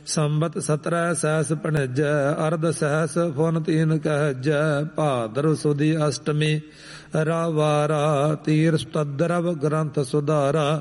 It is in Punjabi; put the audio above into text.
ਸੰਬਤ 17 ਸਹਿਸ ਭਣਜੈ ਅਰਧ ਸਹਿਸ ਫੁਨ ਤੀਨ ਕਹਿਜੈ ਭਾਦਰ ਸੁਦੀ ਅਸ਼ਟਮੀ ਰਾਵਾਰਾ ਤੀਰ ਸਤਦਰਵ ਗ੍ਰੰਥ ਸੁਧਾਰਾ